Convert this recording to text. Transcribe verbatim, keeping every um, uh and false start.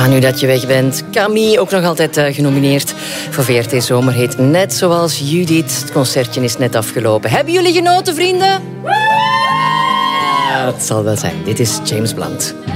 Ja, nu dat je weg bent. Camille, ook nog altijd uh, genomineerd voor V R T Zomerhit. Net zoals Judith. Het concertje is net afgelopen. Hebben jullie genoten, vrienden? Ah, het zal wel zijn. Dit is James Blunt.